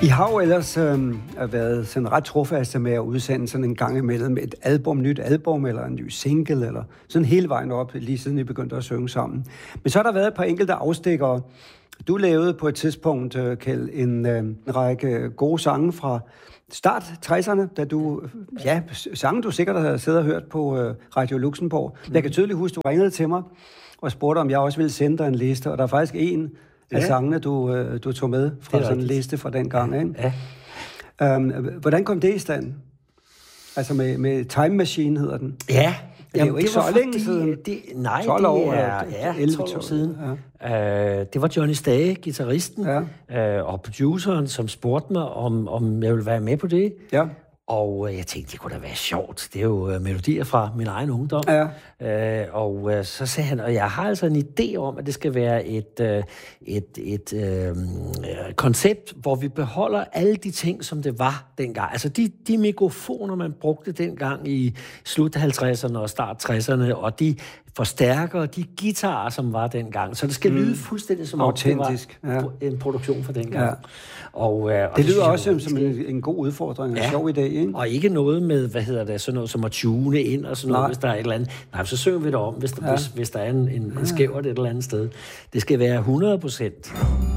I har jo ellers været sådan ret trofaste med at udsende sådan en gang imellem et nyt album, eller en ny single, eller sådan hele vejen op, lige siden I begyndte at synge sammen. Men så har der været et par enkelte afstikkere. Du lavede på et tidspunkt, Kjeld, en række gode sange fra start 60'erne, da du, sange du sikkert har siddet og hørt på Radio Luxembourg. Jeg kan tydeligt huske, du ringede til mig og spurgte, om jeg også ville sende dig en liste, og der er faktisk en af sangene, du tog med fra sådan en liste fra den gang, ikke? Ja. Hvordan kom det i stand? Altså med Time Machine hedder den. Ja. Det er jo ikke så længe siden. 12 år, ja, 11 12 år siden. Ja. Det var Johnny Stage, guitaristen, og produceren, som spurgte mig, om jeg ville være med på det. Ja. Og jeg tænkte, det kunne da være sjovt. Det er jo melodier fra min egen ungdom. Ja. Og så sagde han, og jeg har altså en idé om, at det skal være et koncept, hvor vi beholder alle de ting, som det var dengang. Altså de mikrofoner, man brugte dengang i slut 50'erne og start 60'erne, og de forstærkere, de guitarer, som var dengang. Så det skal lyde fuldstændig som autentisk. Det var en produktion for dengang. Ja. Og det lyder også som en god udfordring, en sjov idé, ikke? Og ikke noget med, sådan noget som at tune ind og sådan noget, hvis der er et eller andet. Nej, så synger vi det om, hvis der er en skævert et eller andet sted. Det skal være 100%.